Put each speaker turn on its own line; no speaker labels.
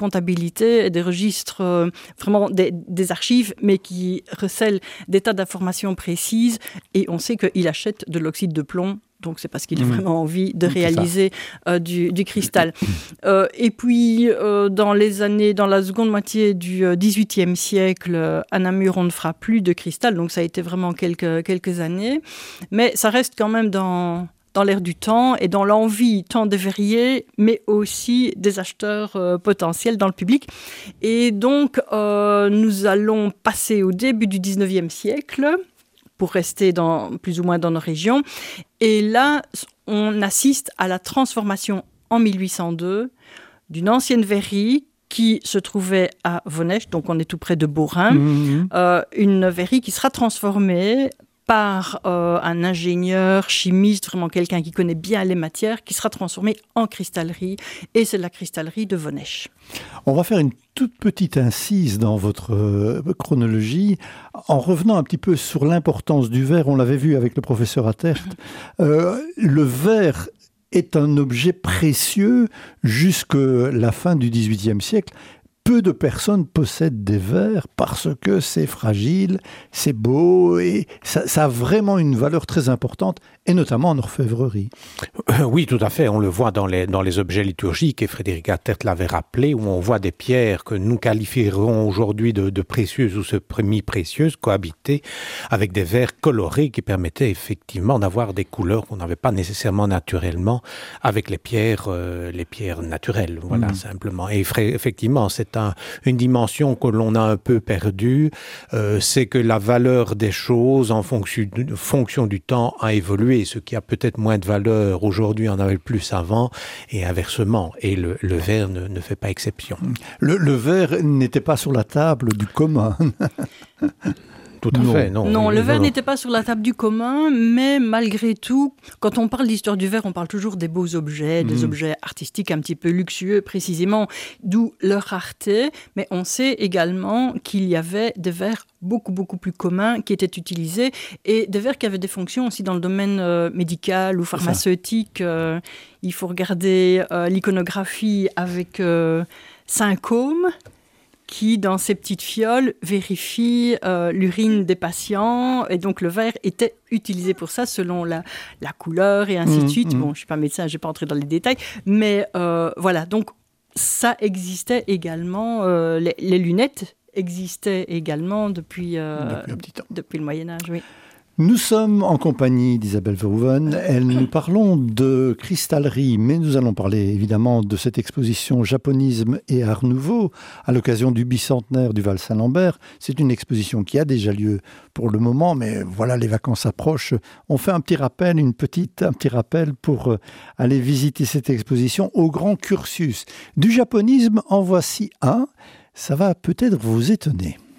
comptabilité et des registres, vraiment des archives, mais qui recèlent des tas d'informations précises. Et on sait qu'il achète de l'oxyde de plomb. Donc, c'est parce qu'il a vraiment envie de réaliser du cristal. Et puis, dans la seconde moitié du XVIIIe siècle, à Namur, on ne fera plus de cristal. Donc, ça a été vraiment quelques années. Mais ça reste quand même dans l'air du temps et dans l'envie tant des verriers, mais aussi des acheteurs potentiels dans le public. Et donc, nous allons passer au début du XIXe siècle pour rester plus ou moins dans nos régions. Et là, on assiste à la transformation en 1802 d'une ancienne verrie qui se trouvait à Vonnesch, donc on est tout près de Beaurain, une verrie qui sera transformée par un ingénieur, chimiste, vraiment quelqu'un qui connaît bien les matières, qui sera transformé en cristallerie, et c'est la cristallerie de Vonnesch.
On va faire une toute petite incise dans votre chronologie, en revenant un petit peu sur l'importance du verre. On l'avait vu avec le professeur Attert. Le verre est un objet précieux jusqu'à la fin du XVIIIe siècle. Peu de personnes possèdent des verres parce que c'est fragile, c'est beau et ça a vraiment une valeur très importante, et notamment en orfèvrerie.
Oui, tout à fait. On le voit dans les objets liturgiques, et Frédéric Attert l'avait rappelé, où on voit des pierres que nous qualifierons aujourd'hui de précieuses ou semi-précieuses cohabiter avec des verres colorés qui permettaient effectivement d'avoir des couleurs qu'on n'avait pas nécessairement naturellement avec les pierres naturelles. Voilà, simplement. Et effectivement, c'est une dimension que l'on a un peu perdue, c'est que la valeur des choses en fonction du temps a évolué. Ce qui a peut-être moins de valeur aujourd'hui en avait plus avant, et inversement. Et le verre ne fait pas exception.
Le verre n'était pas sur la table du commun.
Tout à fait, non.
Non, le verre n'était pas sur la table du commun, mais malgré tout, quand on parle d'histoire du verre, on parle toujours des beaux objets, des objets artistiques un petit peu luxueux, précisément, d'où leur rareté. Mais on sait également qu'il y avait des verres beaucoup plus communs qui étaient utilisés, et des verres qui avaient des fonctions aussi dans le domaine médical ou pharmaceutique. Il faut regarder l'iconographie avec Saint Côme, qui, dans ces petites fioles, vérifie l'urine des patients. Et donc, le verre était utilisé pour ça, selon la couleur et ainsi de suite. Bon, je ne suis pas médecin, je ne vais pas entrer dans les détails. Mais voilà, donc ça existait également. Les lunettes existaient également depuis le Moyen-Âge, oui.
Nous sommes en compagnie d'Isabelle Verhoeven. Nous parlons de cristallerie, mais nous allons parler évidemment de cette exposition Japonisme et Art Nouveau à l'occasion du bicentenaire du Val-Saint-Lambert. C'est une exposition qui a déjà lieu pour le moment, mais voilà, les vacances approchent. On fait un petit rappel pour aller visiter cette exposition au grand cursus. Du japonisme, en voici un. Ça va peut-être vous étonner.